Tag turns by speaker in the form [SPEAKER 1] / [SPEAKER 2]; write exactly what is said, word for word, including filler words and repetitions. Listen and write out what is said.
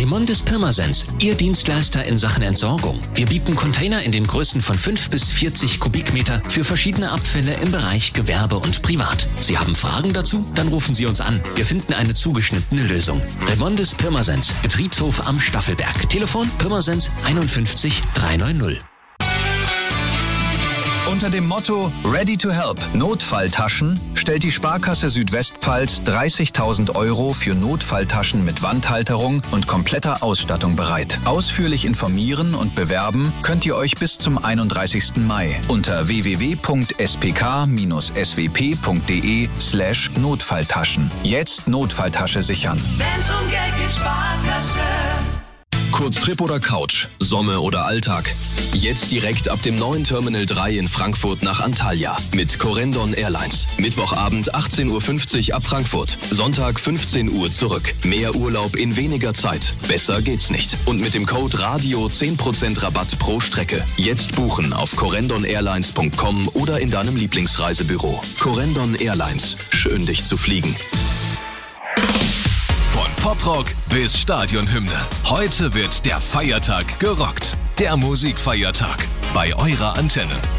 [SPEAKER 1] Remondis Pirmasens, Ihr Dienstleister in Sachen Entsorgung. Wir bieten Container in den Größen von fünf bis vierzig Kubikmeter für verschiedene Abfälle im Bereich Gewerbe und Privat. Sie haben Fragen dazu? Dann rufen Sie uns an. Wir finden eine zugeschnittene Lösung. Remondis Pirmasens, Betriebshof am Staffelberg. Telefon Pirmasens einundfünfzig dreihundertneunzig.
[SPEAKER 2] Unter dem Motto Ready to Help Notfalltaschen stellt die Sparkasse Südwestpfalz dreißigtausend Euro für Notfalltaschen mit Wandhalterung und kompletter Ausstattung bereit. Ausführlich informieren und bewerben könnt ihr euch bis zum einunddreißigsten Mai unter w w w punkt s p k s w p punkt d e slash Notfalltaschen. Jetzt Notfalltasche sichern.
[SPEAKER 3] Wenn's um Geld geht, Sparkasse.
[SPEAKER 4] Kurztrip oder Couch, Sommer oder Alltag. Jetzt direkt ab dem neuen Terminal drei in Frankfurt nach Antalya mit Corendon Airlines. Mittwochabend achtzehn Uhr fünfzig ab Frankfurt. Sonntag fünfzehn Uhr zurück. Mehr Urlaub in weniger Zeit. Besser geht's nicht. Und mit dem Code Radio zehn Prozent Rabatt pro Strecke. Jetzt buchen auf corendon airlines punkt com oder in deinem Lieblingsreisebüro. Corendon Airlines. Schön, dich zu fliegen.
[SPEAKER 5] Von Poprock bis Stadionhymne. Heute wird der Feiertag gerockt. Der Musikfeiertag bei eurer Antenne.